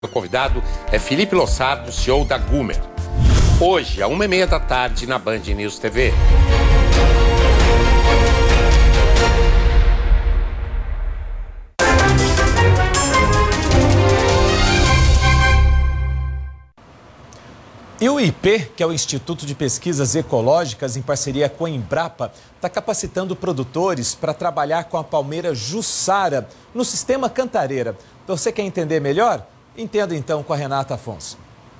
O convidado é Felipe Lossardo, CEO da Gumer. Hoje, às 1h30 da tarde, na Band News TV. E o IP, que é o Instituto de Pesquisas Ecológicas, em parceria com a Embrapa, está capacitando produtores para trabalhar com a palmeira Jussara no sistema Cantareira. Você quer entender melhor? Entenda então com a Renata Afonso.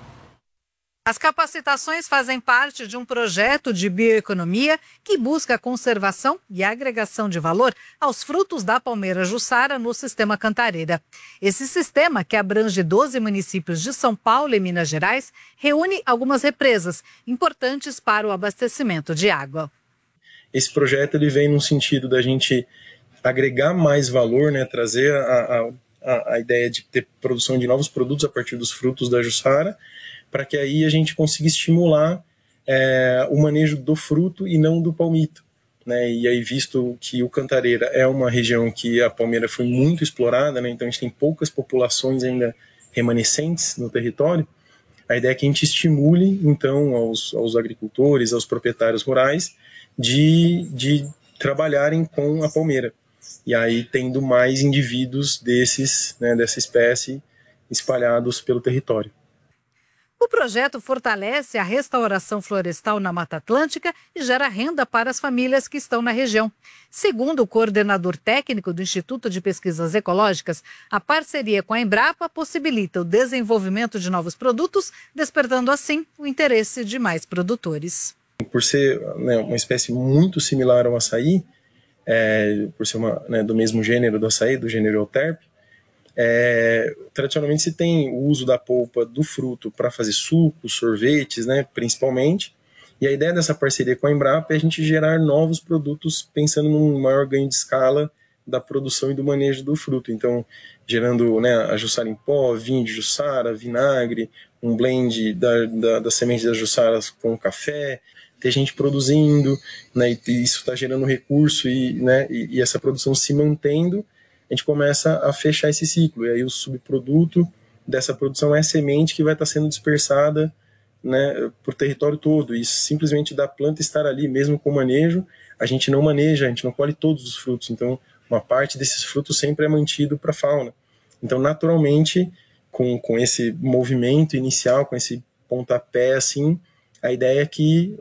As capacitações fazem parte de um projeto de bioeconomia que busca a conservação e agregação de valor aos frutos da palmeira Jussara no sistema Cantareira. Esse sistema, que abrange 12 municípios de São Paulo e Minas Gerais, reúne algumas represas importantes para o abastecimento de água. Esse projeto ele vem no sentido da gente agregar mais valor, né, trazer a ideia de ter produção de novos produtos a partir dos frutos da Jussara, para que aí a gente consiga estimular o manejo do fruto e não do palmito, né? E aí, visto que o Cantareira é uma região que a palmeira foi muito explorada, né? Então a gente tem poucas populações ainda remanescentes no território, a ideia é que a gente estimule, então, aos agricultores, aos proprietários rurais, de trabalharem com a palmeira. E aí tendo mais indivíduos desses, né, dessa espécie espalhados pelo território. O projeto fortalece a restauração florestal na Mata Atlântica e gera renda para as famílias que estão na região. Segundo o coordenador técnico do Instituto de Pesquisas Ecológicas, a parceria com a Embrapa possibilita o desenvolvimento de novos produtos, despertando assim o interesse de mais produtores. Por ser, né, uma espécie muito similar ao açaí, por ser do mesmo gênero do açaí, do gênero Euterpe, tradicionalmente se tem o uso da polpa do fruto para fazer sucos, sorvetes, né, principalmente, e a ideia dessa parceria com a Embrapa é a gente gerar novos produtos pensando num maior ganho de escala da produção e do manejo do fruto, então gerando, né, a Jussara em pó, vinho de Jussara, vinagre, um blend da semente das Jussaras com café, ter gente produzindo, né, e isso está gerando recurso e essa produção se mantendo, a gente começa a fechar esse ciclo. E aí o subproduto dessa produção é a semente que vai estar sendo dispersada, né, por território todo. E simplesmente da planta estar ali, mesmo com manejo, a gente não maneja, a gente não colhe todos os frutos. Então, uma parte desses frutos sempre é mantido para a fauna. Então, naturalmente, com esse movimento inicial, com esse pontapé, assim, a ideia é que,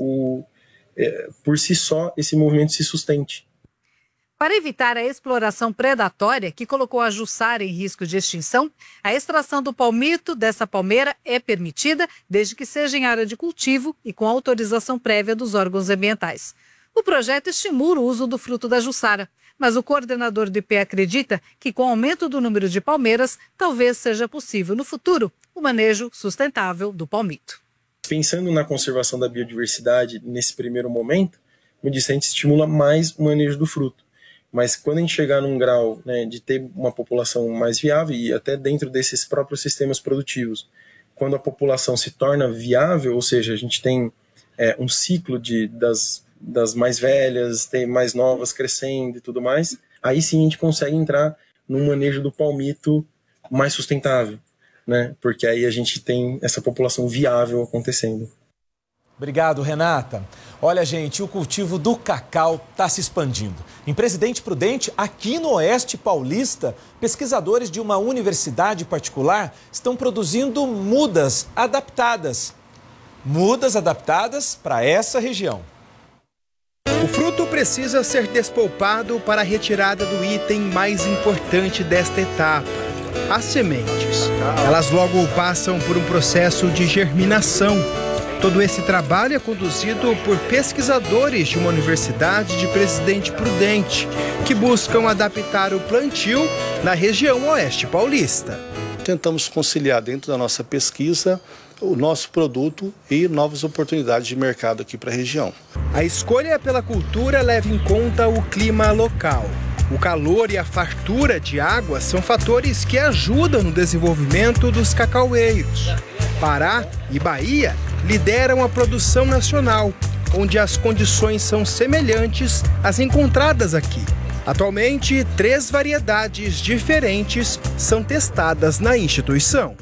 por si só, esse movimento se sustente. Para evitar a exploração predatória que colocou a Jussara em risco de extinção, a extração do palmito dessa palmeira é permitida desde que seja em área de cultivo e com autorização prévia dos órgãos ambientais. O projeto estimula o uso do fruto da Jussara, mas o coordenador do IP acredita que com o aumento do número de palmeiras, talvez seja possível no futuro o manejo sustentável do palmito. Pensando na conservação da biodiversidade nesse primeiro momento, como eu disse, a gente estimula mais o manejo do fruto. Mas quando a gente chegar num grau, né, de ter uma população mais viável e até dentro desses próprios sistemas produtivos, quando a população se torna viável, ou seja, a gente tem um ciclo das mais velhas, tem mais novas crescendo e tudo mais, aí sim a gente consegue entrar num manejo do palmito mais sustentável, né? Porque aí a gente tem essa população viável acontecendo. Obrigado, Renata. Olha, gente, o cultivo do cacau está se expandindo. Em Presidente Prudente, aqui no Oeste Paulista, pesquisadores de uma universidade particular estão produzindo mudas adaptadas. Mudas adaptadas para essa região. O fruto precisa ser despolpado para a retirada do item mais importante desta etapa, as sementes. Elas logo passam por um processo de germinação. Todo esse trabalho é conduzido por pesquisadores de uma universidade de Presidente Prudente, que buscam adaptar o plantio na região Oeste Paulista. Tentamos conciliar dentro da nossa pesquisa o nosso produto e novas oportunidades de mercado aqui para a região. A escolha pela cultura leva em conta o clima local. O calor e a fartura de água são fatores que ajudam no desenvolvimento dos cacaueiros. Pará e Bahia lideram a produção nacional, onde as condições são semelhantes às encontradas aqui. Atualmente, 3 variedades diferentes são testadas na instituição.